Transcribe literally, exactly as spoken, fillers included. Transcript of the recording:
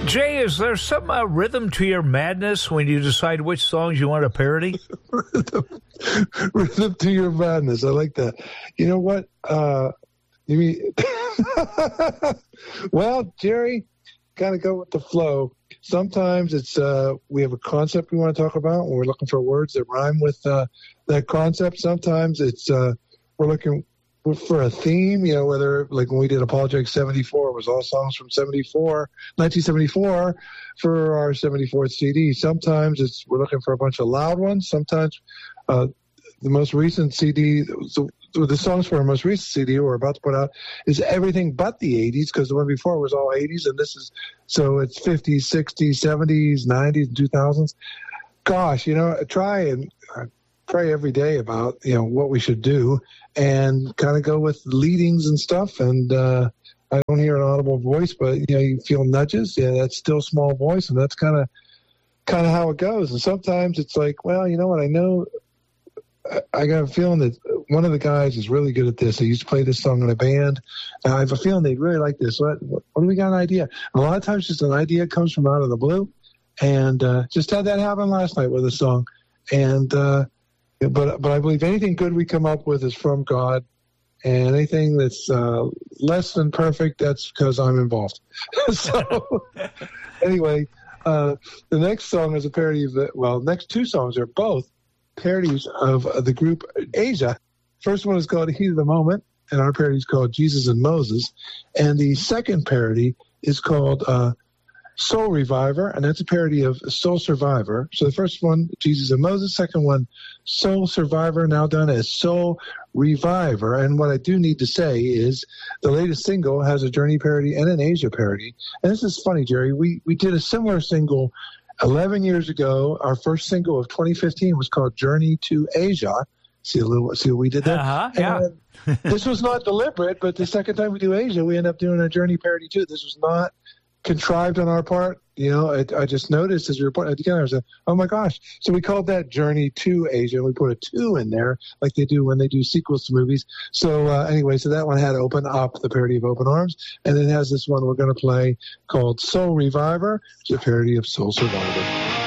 Jay, is there some uh, rhythm to your madness when you decide which songs you want to parody? rhythm, rhythm to your madness. I like that. You know what? Uh, you mean? Well, Jerry, kind of go with the flow. Sometimes it's uh, we have a concept we want to talk about, and we're looking for words that rhyme with uh, that concept. Sometimes it's uh, we're looking for a theme, you know, whether like when we did Apologetic seventy-four, it was all songs from seventy-four, nineteen seventy-four for our seventy-fourth C D. Sometimes it's we're looking for a bunch of loud ones. Sometimes uh, the most recent C D, so the songs for our most recent C D we're about to put out is everything but the eighties, because the one before was all eighties, and this is, so it's fifties, sixties, seventies, nineties, and two thousands. Gosh, you know, try and uh, pray every day about, you know, what we should do, and kind of go with leadings and stuff. And uh, I don't hear an audible voice, but, you know, you feel nudges. Yeah, that's still small voice, and that's kind of kind of how it goes. And sometimes it's like, well, you know what, I know, I, I got a feeling that one of the guys is really good at this. They used to play this song in a band. And I have a feeling they'd really like this. What, what, what do we got an idea? And a lot of times just an idea comes from out of the blue. And uh, just had that happen last night with a song. And uh, but but I believe anything good we come up with is from God. And anything that's uh, less than perfect, that's because I'm involved. So anyway, uh, the next song is a parody of the, well, next two songs are both parodies of uh, the group Asia. First one is called Heat of the Moment, and our parody is called Jesus and Moses. And the second parody is called uh, Soul Reviver, and that's a parody of Soul Survivor. So the first one, Jesus and Moses. Second one, Soul Survivor, now done as Soul Reviver. And what I do need to say is the latest single has a Journey parody and an Asia parody. And this is funny, Jerry. We we did a similar single eleven years ago. Our first single of twenty fifteen was called Journey to Asia. See a little. See what we did there? Uh-huh, yeah. This was not deliberate, but the second time we do Asia, we end up doing a Journey parody too. This was not contrived on our part. You know, I, I just noticed as we were putting it together, I was like, oh my gosh. So we called that Journey to Asia. We put a two in there like they do when they do sequels to movies. So uh, anyway, so that one had Open Up, the parody of Open Arms. And it has this one we're going to play called Soul Reviver, which is a parody of Soul Survivor.